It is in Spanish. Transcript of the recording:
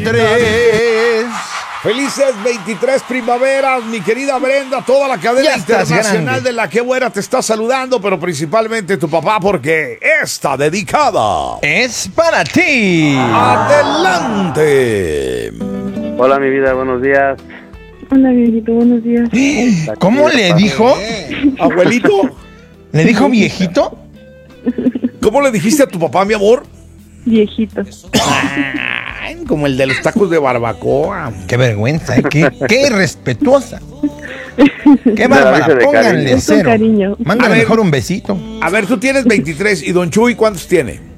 3. Felices 23 primaveras, mi querida Brenda, toda la cadena internacional de La Qué Buena te está saludando, pero principalmente tu papá, porque está dedicada. Es para ti. Adelante. Hola, mi vida, buenos días. Hola, viejito, buenos días. ¿Cómo le dijo? Abuelito, ¿Le dijo viejito? ¿cómo le dijiste a tu papá, mi amor? Viejito. Ay, como el de los tacos de barbacoa. Qué vergüenza, ¿eh? Qué irrespetuosa. Qué Una bárbara, risa de pónganle cariño. cero. Con cariño. Mándale A ver. mejor un besito. A ver, tú tienes 23 y Don Chuy, ¿cuántos tiene?